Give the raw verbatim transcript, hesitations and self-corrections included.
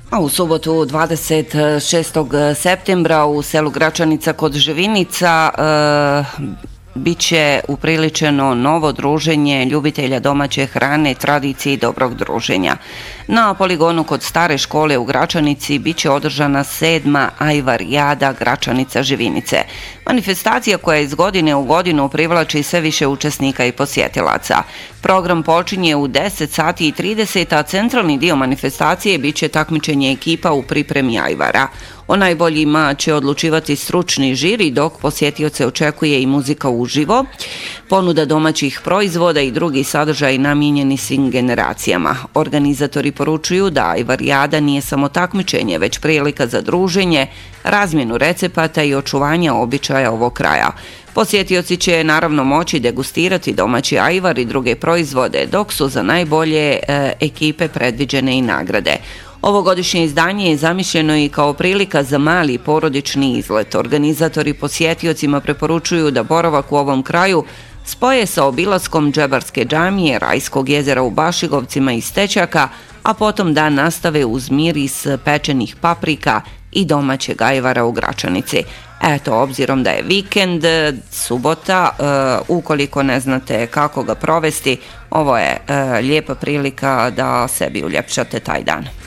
A u subotu dvadeset šestog septembra u selu Gračanica kod Živinica e, biće upriličeno novo druženje ljubitelja domaće hrane, tradicije i dobrog druženja. Na poligonu kod stare škole u Gračanici biće održana sedma ajvarijada Gračanica Živinice. Manifestacija koja iz godine u godinu privlači sve više učesnika i posjetilaca. Program počinje u deset sati i trideset, a centralni dio manifestacije biće takmičenje ekipa u pripremi ajvara. O najboljima će odlučivati stručni žiri, dok posjetioce očekuje i muzika uživo, ponuda domaćih proizvoda i drugi sadržaj namijenjeni svim generacijama. Organizatori poručuju da ajvarijada nije samo takmičenje, već prilika za druženje, razmjenu recepata i očuvanja običaja ovog kraja. Posjetioci će naravno moći degustirati domaći ajvar i druge proizvode, dok su za najbolje e, ekipe predviđene i nagrade. Ovogodišnje izdanje je zamišljeno i kao prilika za mali porodični izlet. Organizatori posjetiocima preporučuju da boravak u ovom kraju spoje sa obilaskom Džebarske džamije, Rajskog jezera u Bašigovcima i Stećaka, a potom da nastave uz miris pečenih paprika i domaćeg ajvara u Gračanici. Eto, obzirom da je vikend, subota, uh, ukoliko ne znate kako ga provesti, ovo je uh, lijepa prilika da sebi uljepšate taj dan.